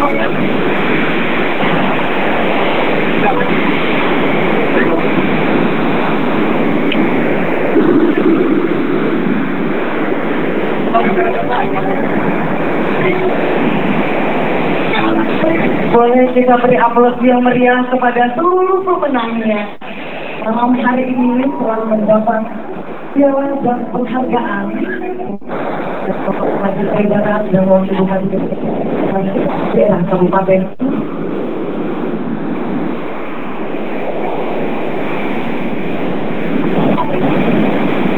Boleh kita beri aplaus yang meriah kepada seluruh pemenangnya. Malam hari ini telah mendapat piala dan penghargaan dari Bapak Bupati Daerah dan Wakil Bupati daerah Kabupaten